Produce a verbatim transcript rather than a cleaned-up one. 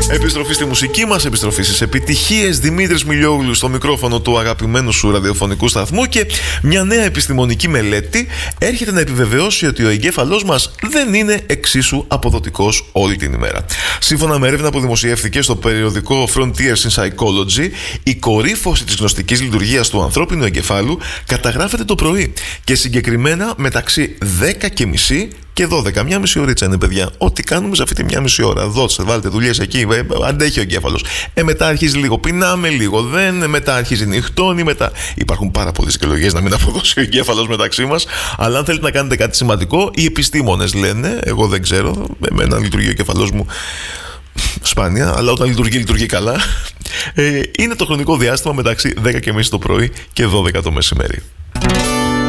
Επιστροφή στη μουσική μας, επιστροφή στις επιτυχίες. Δημήτρης Μιλιόγλου στο μικρόφωνο του αγαπημένου σου ραδιοφωνικού σταθμού και μια νέα επιστημονική μελέτη έρχεται να επιβεβαιώσει ότι ο εγκέφαλός μας δεν είναι εξίσου αποδοτικός όλη την ημέρα. Σύμφωνα με έρευνα που δημοσιεύθηκε στο περιοδικό Frontiers in Psychology, η κορύφωση της γνωστικής λειτουργίας του ανθρώπινου εγκεφάλου καταγράφεται το πρωί και συγκεκριμένα μεταξύ δέκα και μισή και δώδεκα. Μια μισή ωρίτσα είναι, παιδιά. Ό,τι κάνουμε σε αυτή τη μια μισή ώρα. Δώστε, βάλτε δουλειές εκεί. Ε, αντέχει ο εγκέφαλος. Ε, μετά αρχίζει λίγο, πεινάμε λίγο, δεν. Μετά αρχίζει νυχτώνει. Μετά. Υπάρχουν πάρα πολλές δικαιολογίες να μην αποδώσει ο εγκέφαλος μεταξύ μας. Αλλά αν θέλετε να κάνετε κάτι σημαντικό, οι επιστήμονες λένε, εγώ δεν ξέρω, εμένα λειτουργεί ο εγκέφαλός μου σπάνια, αλλά όταν λειτουργεί, λειτουργεί καλά. Ε, είναι το χρονικό διάστημα μεταξύ δέκα και μισή το πρωί και δώδεκα το μεσημέρι.